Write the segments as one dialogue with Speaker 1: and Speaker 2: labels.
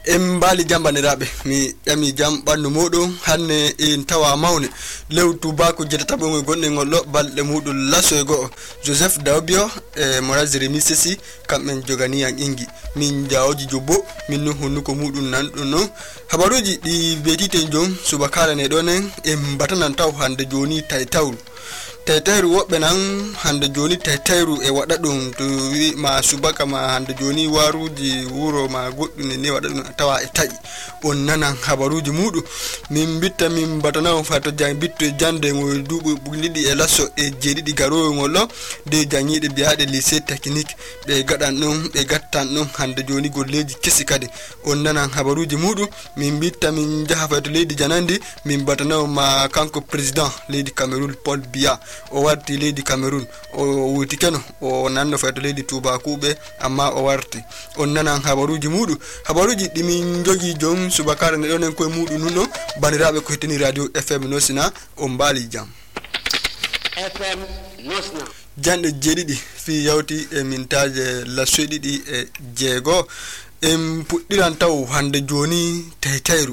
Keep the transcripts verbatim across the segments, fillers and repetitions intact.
Speaker 1: em bali jambaniraɓe mi ƴami jam ɓandu muɗum hanne en tawa mawne lew tubako jetataɓogoy gonɗe golɗo balɗe muɗum lasso e go'o Joseph Dawbio e Moraz Remi Sesi kamɓen jogani an ingi min jawoji jobbo min no honnuko muɗum nanɗo non habaruji ɗi betite jon subakala ne ɗon en en batanan taw hande joni taytawru taytayru woɓɓe nan hande joni taytayru e waɗa ɗum to wi ma subaka ma hande joni waruji wuro ma goɗɗum ne waɗa ɗum tawa e taƴi on nanan habaruji muɗum min bitta min batana fato jang bitto e jande ngo duuɓi ɓugliɗi e lasso e jeeɗiɗi garowol ɗo de jangiɗe biyaɗe lycée technique ɓe gaɗan ɗum ɓe gattan ɗum hande joni golleji kesi kadi on nanan habaruji muɗum min bitta min jaha fato leydi janandi min batana ma kanko président leydi Cameroun Paul Biya o warti leydi Cameroun o wuti keno o nanno fato leydi tubakuɓe amma o warti on nanan habaruji muɗum habaruji ɗimin jogi jon subakara ne ɗonen koye muɗum nuno bandiraɓe ko hettini radio F M Nosina on mbali jam
Speaker 2: F M Nosina
Speaker 1: janɗe jeeɗiɗi fi yawti e mintaje lasso ɗiɗi e jeego en puɗɗiran taw hande joni taytayru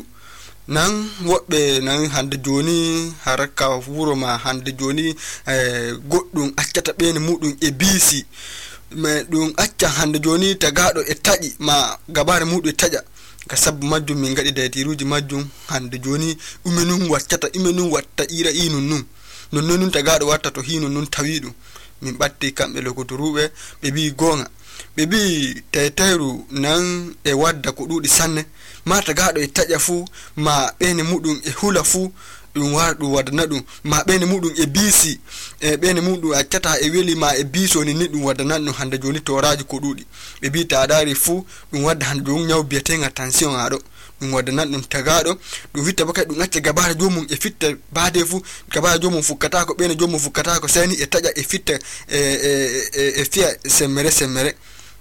Speaker 1: nan woɓɓe nan hande joni haraka wuro ma hande joni e goɗɗum accata ɓene muɗum e biisi mais ɗum acca hande joni tagaɗo e taƴi ma gabare muɗum e taƴa ka sabu majjum min gaɗi daytiruji majjum hande joni ɗume nun waccata ɗume nun watta ira inun nun nonnon nun tagaɗo watta to hinu nun tawi ɗum min ɓatti kamɓe lokotoruɓe ɓe ɓi gonga ɓe ɓi taytayru nan e wadda ko ɗuɗi sanne ma tagaɗo e taƴa fuu ma ɓene muɗum e hula fuu ɗum wara ɗum waddana ɗum ma ɓene muɗum e biisi e ɓene muɗum accata e weli ma e biisoni ni ɗum waddanan ɗum hande joni toraji ko ɗuɗi ɓe ɓi ta ɗari fuu ɗum wadda hande joni ñaw biyatenga tension aɗo ɗum waddanan ɗum tagaɗo ɗum witta bakay ɗum acca gabara jomum e fitta baade fuu gabara jomum fukkatako ɓene jomum fukkatako seni e taƴa e fitta e e e fiya semmere semmere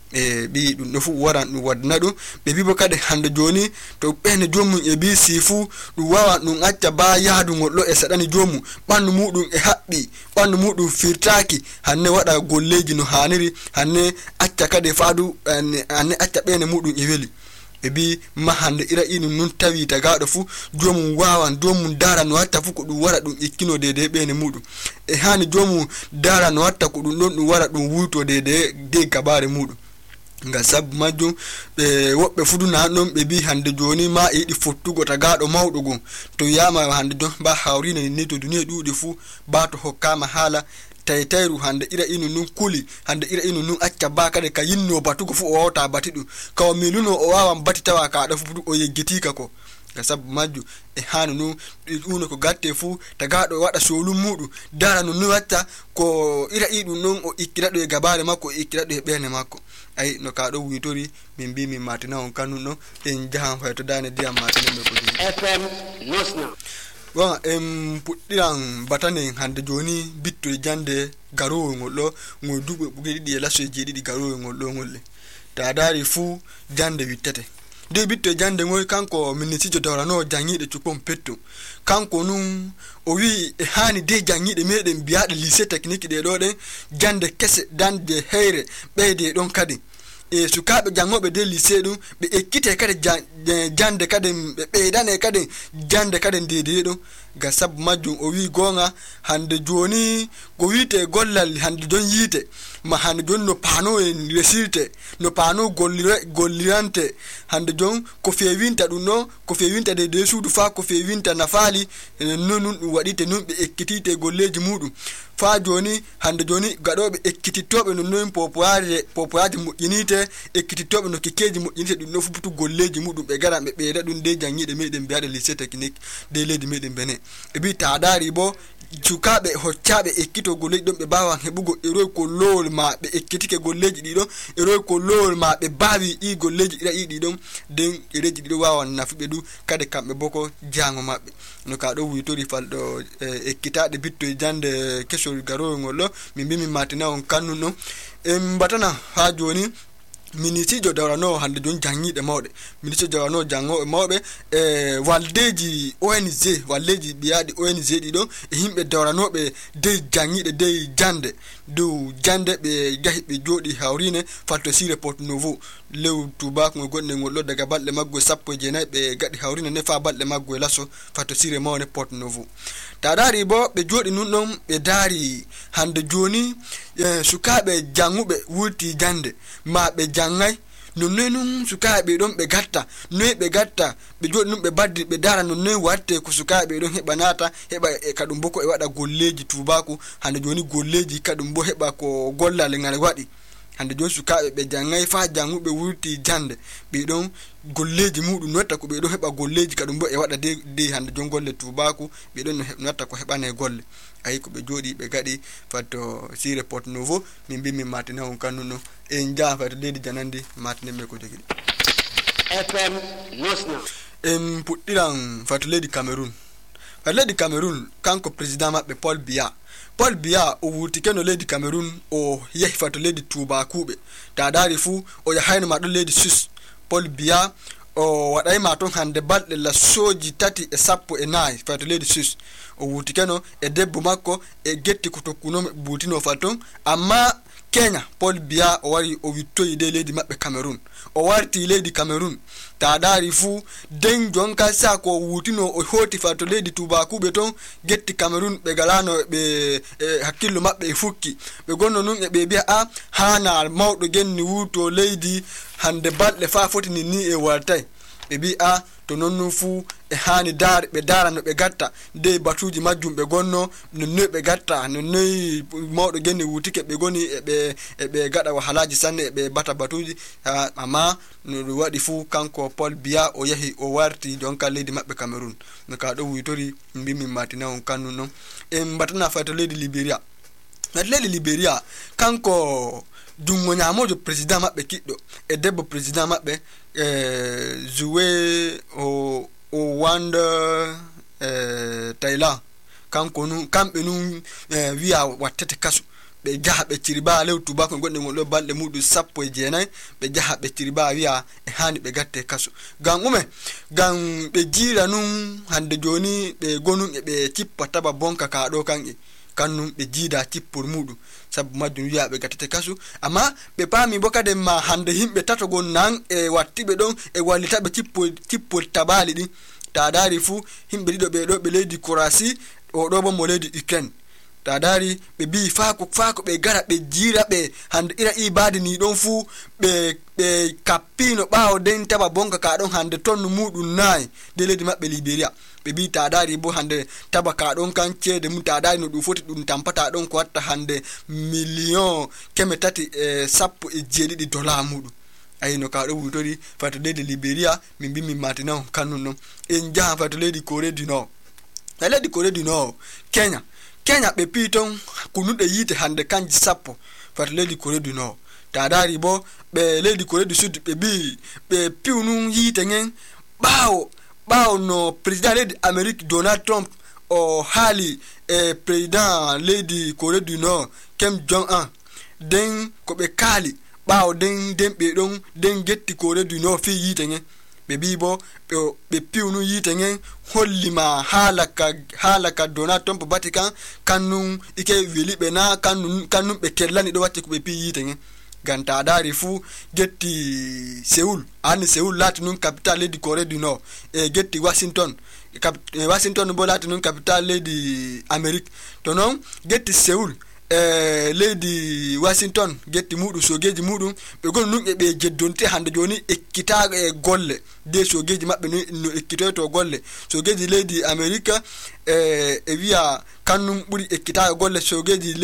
Speaker 1: e ɓi ɗum ɗo fu waran ɗum waddana ɗum ɓe bibo kadi hande joni to ɓene jomum e bi si fu ɗum wawan ɗum acca ba yaadugol ɗo e saɗani jomum ɓandu muɗum e haɓɓi ɓandu muɗum firtaki hanne waɗa golleji no haniri hanne acca kadi faadu hanne acca ɓene muɗum e weli ɓe bi ma hande ira inum nun tawi tagaɗo fu jomum wawan jomum dara no watta fu ko ɗum wara ɗum ikkino dede ɓene muɗum e hani jomum dara no watta ko ɗum ɗon ɗum wara ɗum wuyto dede de gabare muɗum nga sabu majjum ɓe woɓɓe fuduna ɗon ɓe bi hande joni ma e yiɗi fottugo tagaɗo mawɗo gon to yama hande jon ba hawrine ni to duniya ɗuuɗi fu ba to hokkama haala taytayru hande ira inu nun kuli hande ira inu nun acca ba kade ka yinno batugo fu o wawta bati ɗum kawo miluno o wawan bati tawa kaɗa fu o yeggitika ko ga sabu majjum e hanu nu ɗuno ko gatte fu tagaɗo waɗa solum muɗum dara no nu watta ko ira i ɗum non o ikkira ɗo e gabare makko o ikkira ɗo e ɓerne makko ay no kaɗo witori min mbi min matina on kanun ɗo en jahan fay to dane ndiyam matina ɗo ko
Speaker 2: F M Nosna
Speaker 1: bon en puɗɗiran batane hande joni bittude jande garowol ngol ɗo ngol duɓe ɓuge ɗiɗi e lasso e jeeɗiɗi garowol ngol ɗo ngolle ta dari fuu jande wittete de bitto jande ngoy kanko ministre dawrano jangiɗe cupom petto kanko nun o wi e hani de jangiɗe meɗen biyaɗe lycée technique ɗe ɗo ɗen jande kese dande heyre ɓeyde ɗon kadi e sukaɓe jangoɓe de lycée ɗum ɓe ekkite kadi jande kadi ɓe ɓeydane kadi jande kadi ndede ɗum ga sabu majjum o wi gonga hande joni ko wiite gollal hande jon yiite ma hande joni no pano e resirte no pano gollire gollirante hande jon ko fewinta ɗum no ko fewinta de de suudu fa ko fewinta nafaali non nun ɗum waɗite nun ɓe ekkitite golleji muɗum fa joni hande joni gaɗoɓe ekkitittoɓe no noon popoyaje popoyaje moƴƴinite ekkitittoɓe no kekeji moƴƴinite ɗum no fuputu golleji muɗum ɓe garan ɓe ɓeyda ɗum de jangiɗe meɗen mbiyaɗe lycée technique de leydi meɗen Benin ɓe bi ta dari bo sukaɓe hoccaɓe ekkito golleji ɗon ɓe bawan heɓugo eroy ko lowol ma ɓe ekkitike golleji ɗiɗon eroy ko lowol ma ɓe bawi ɗi golleji ɗiɗa ɗi ɗiɗon den ereji ɗiɗo wawan nafuɓe ɗum kadi kamɓe boko jango maɓɓe no ka ɗo witori falɗo ekkitaɗe bitto e jande kesol garowol ngol ɗo min mbi min matina on kannun ɗon en batana ha joni ministre jo dawrano hande jon jangiɗe mawɗe ministre dawrano jangoɓe mawɓe e waldeji O N G waldeji biyaɗi O N G ɗiɗo e himɓe dawranoɓe dey jangiɗe dey jande dow jande ɓe jahi ɓe jooɗi hawrine falto sire Porto Novo lew tubaku gonne ngol daga balde maggo sappo e jeenay be gadi hawrina ne fa balde maggo laso fato sire mawne Porto Novo ta dari bo be jodi nun don be dari hande joni eh, sukabe jangube wulti jande ma be jangay nonne nun sukabe don be gatta noy be gatta be jodi nun be baddi be dara nonne watte ko sukabe don heba nata heba e kadum boko e wada golleji tubaku hande joni golleji kadum bo heba ko gollale ngal wadi hande joni sukabe be jangay fa jangube wulti jande be don golleji mudum notta ko be don heba golleji kadum bo e wada de, de hande jon golle tubaku be don notta ko hebane golle ay ko be jodi be gadi fatto sire Porto Novo min bi min matina on kanuno en jaafa to leydi janandi matine me ko jogidi
Speaker 2: F M Nosna
Speaker 1: en puddiran fatto leydi Cameroon fatto leydi Cameroon kanko president mabbe Paul Biya Paul Biya o wuti keno leydi Cameroon o yehi fatto leydi tubakube ta dari fu o yahayno ma do leydi Sus Paul Biya o waday ma ton hande balde la soji tati e sappo e nay fatto leydi Sus o wuti keno e debbo makko e getti ko tokkuno butino faton amma Kenya Paul Biya o wari o wittoyi de leydi mabbe Cameroon o warti leydi Cameroon ta dari fu den jonka sa ko wutino o hoti fatto leydi tubakube ton getti Cameroon be galano be e, hakkillo mabbe e fukki be gonno nun e be bi'a a hana mawdo genni wuto leydi hande balde fa fotini ni e wartay be bi'a to nonnu fu e hani dar be dara no be gatta de batuji majjum be gonno no ne be gatta no ne mawdo genni wutike be goni e be e be gada wahalaji sanne be bata batuji uh, ama no wadi fu kanko Paul Biya o yahi o warti jonka leydi mabbe Cameroon no ka do witori mbimi matina on kanu non e mbatana fato leydi Liberia na leydi Liberia kanko dungo nyamojo president mabbe kiddo e debbo president mabbe eh Zuwe o o wanda eh Taylor kanko nu kambe nu eh, wi'a wattete kaso be jaha be ciriba lew tubako gonde ngol balde mudu sappo e jeenay be jaha be ciriba wi'a e hani be gatte kaso gam ume gam be jira nun hande joni be gonun e be cippa taba bonka ka do kangi kannum be jida cippor mudu sabu majjum wi'a be gattete kasu amma be pami bokade ma hande himbe tato gon nan e wattibe don e wallitabe cippo cippo tabali di ta dari fu himbe dido be do be leydi Kurasi o do bo mo leydi Ukraine ta dari be bi faako faako be gara be jira be hande ira ibadi ni don fu be be kapino bawo den taba bonga ka don hande tonnu mudun nay de leydi mabbe Liberia be bi ta dari bo hande taba ka don kan cede mu ta dari no du foti dun tampata don ko watta hande million keme tati e sappo e jeedidi dollar mudu ay no ka do wutori fato leydi Liberia min bi min matina kanu non en jaha fato leydi Corée du Nord leydi Corée du Nord Kenya Kenya be piton kunude yite hande kanji sappo fato leydi Corée du Nord ta dari bo be leydi Corée du Sud be bi be piunu yite ngen bawo bawo no president leydi Amerique Donald Trump o hali e president leydi Corée du Nord Kim Jong Un den ko be kali bawo den den be don den getti Corée du Nord fi yite ngen be bibo be be piunu yite ngen hollima halaka halaka Donald Trump Vatican kanun ike weli be na kanun kanun be kellani do watti ko be pi yite ngen ganta dari fu getti Seoul ani Seoul latinun capital leydi Corée du Nord e getti Washington cap, e Washington bo latinun capital leydi Amerique to non getti Seoul eh leydi Washington getti mudu sogeji mudum be gon nun e be jeddonte hande joni ekkitaga e golle de sogeji mabbe no ekkitoto golle sogeji leydi America eh e wi'a kannum buri ekkitaga golle sogeji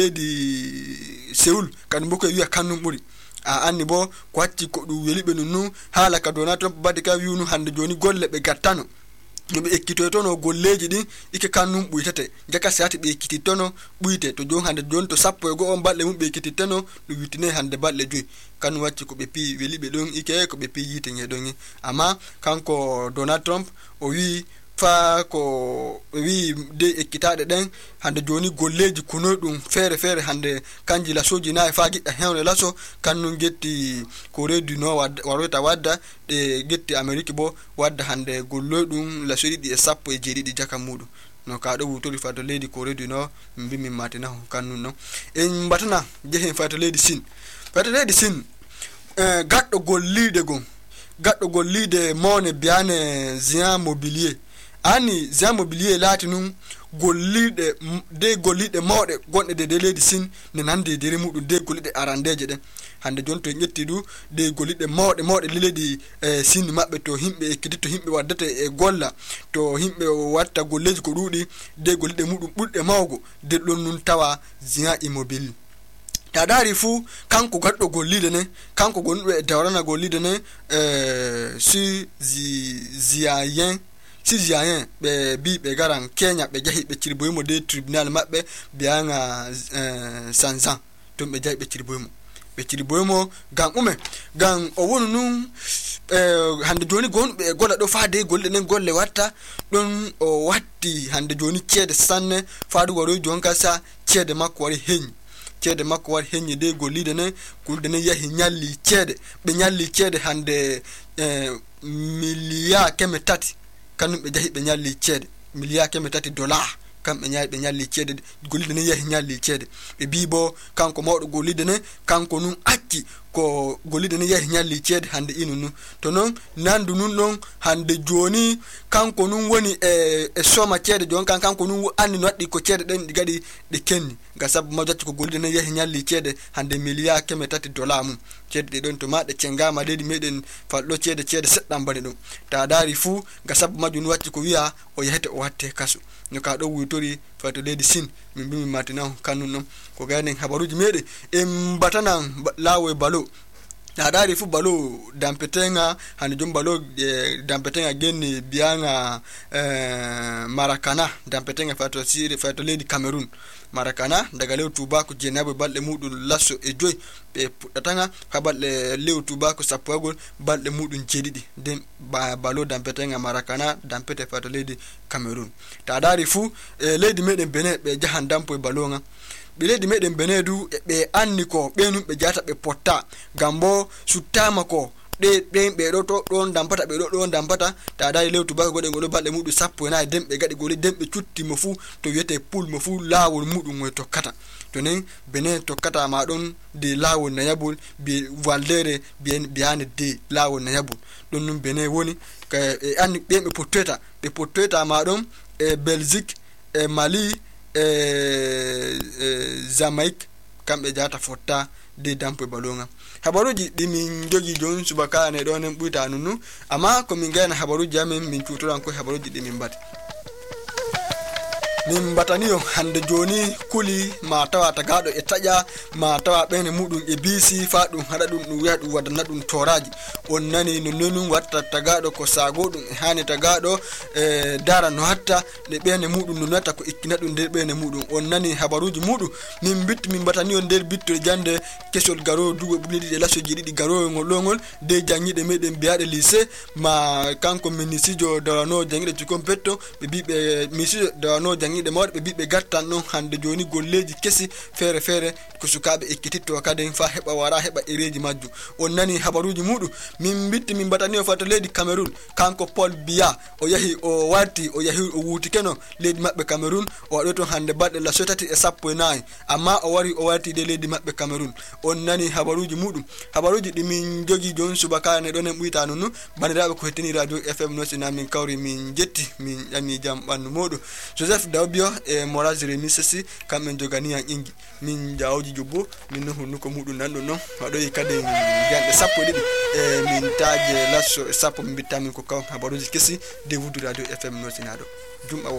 Speaker 1: leydi Seoul kan boko wi'a kannum buri a anni bo ko watti ko du welibe nunu hala ka Donald Trump badika wi'unu hande joni golle be gattano no be ekkitoto golleji din ike kannum buytete jaka sati be ekkitono buyte to jon hande jon to sappo e go on balle mum be ekkititano do witine hande balle joy kan wacci ko be pi welibe don ike ko be pi yite ngedon amma kanko Donald Trump o wi fa ko wi de ekkitade den hande joni golleji kuno dum fere fere hande kanji la soji na fa gidda hewne laso kannun getti Corée du Nord warota wadda de getti Amerique bo wadda hande gollodum la soji di e sappo e jeedidi jaka mudu no ka do wutori fa to leydi Corée du Nord mbi min matina kannun no en batana jehe fa to leydi Sin fa to leydi Sin eh, gaddo gollide gon gaddo gollide mawne biane Zian Mobilier ani Zian Mobilier lati nun gollide de gollide mawde gonde de leydi Sin ne nande de mudum de gollide arandeje den hande jonto nyetti du de gollide mawde mawde leydi eh, Sin mabbe to himbe ekkiti to himbe waddata e golla to himbe watta golleji ko dudi de gollide mudum budde mawgo de don nun tawa Zian Immobilier ta dari fu kanko gaddo gollide ne kanko gonbe e dawrana gollide ne euh si zi ziayen si ziayen be bi be garan Kenya be jahi be cirboymo de tribunal mabbe bianga euh sansan to be jahi be cirboymo be cirboymo gan ume gan o wonu nun eh hande joni gonbe e golla do faade golle nen golle watta don o watti hande joni cede sanne faadu waro jonka sa cede makko wari henni cede makko war henni de gollide ne kulde ne yahi nyalli cede be nyalli cede hande eh, miliya keme tati kanum be jahi be nyalli cede miliya keme tati dollar kam be nyaay be nyalli cede gollide ne yahi nyalli cede be bibo kanko mawdo gollide ne kanko nun acci ko gollide ne yahi nyalli cede hande inunu to non nandu nun non hande joni kanko nun woni e e soma cede jon kan kanko nun anni no waddi ko cede den digadi de kenni ga sabu ma jatti ko gollide ne yahi nyalli cede hande miliya keme tati dollar mum cede de don to ma de cengama de meden fallo cede cede seddam bane dum ta dari fu ga sabu majun wacci ko wi'a o yahete o watte kaso no ka do wutori fato leydi Sin min bimi matina kanun non ko ganen habaruji mede em batanan lawo e balo ta dari fu balo dampetenga hande jom balo e dampetenga genni bianga eh Maracana dampetenga fato sire fato leydi Cameroon Maracana daga lew tubako jenabe balde mudun lasso e joy be puddatanga ha balde lew tubako sapogol balde mudun jedidi den balo dampetenga Maracana dampete fato leydi Cameroon ta dari fu e leydi meden Benin be jahan dampo e balonga be leydi meden Benin du be anni ko be num be jata be potta gambo suttama ko de de be do to don dampata be do don dampata ta dai lew tubako gode ngolo balde mudu sappo na dembe gadi gole dembe cutti mo fu to yete pool mo fu lawol mudum mo to kata to nen Benin to kata ma don de lawol na yabul bi valdere bien biane de lawol na yabul don num Benin woni ka e anni be be poteta be poteta ma don e Belgique e Mali e, e Jamaïque kambe jata fotta de dampo balonga habaruji dimi jogi jon subaka ne don en buita nunu ama ko min gana habaruji amen min tutoran ko habaruji dimi mbati min bataniyo hande joni kuli ma tawa tagado e taja ma tawa bene mudum e bisi fa dum hada dum dum wi'a dum wadanna dum toraji on nani no nonum watta tagado ko sago dum e hani tagado e dara no hatta le bene mudum no nata ko ikkina dum de bene mudum on nani habaruji mudum min bit min bataniyo der bitto jande kesol garo dugo bulidi de laso jidi garo ngolongol de jangide meden biade lycée ma kanko minisijo dawano jangide ci competto be bibe misijo dawano de mawde be bibbe gattan non hande joni golleji kesi fere fere ko sukabe ekkititto kaden fa heba wara heba ereji majju on nani habaruji mudu min bitti min batani o fato leydi Cameroon kanko Paul Biya o yahi o warti o yahi o wuti keno leydi mabbe Cameroon o wadoto hande badde la sotati e sappo e nine amma o wari o warti de leydi mabbe Cameroon on nani habaruji mudu habaruji di min jogi jon subaka ne don en buita nonu bandirabe ko hetini radio F M no sina min kawri min jetti min yami jam bandu modu Joseph Daubio e Moraz Remisesi kamen jogani an ingi min jawji jobbo min no hunnuko mudum nando non wado e kade yande sappo didi e min taaje lasso sappo min bittamin ko kaw habaruji kesi de wudu radio F M no sinado jumba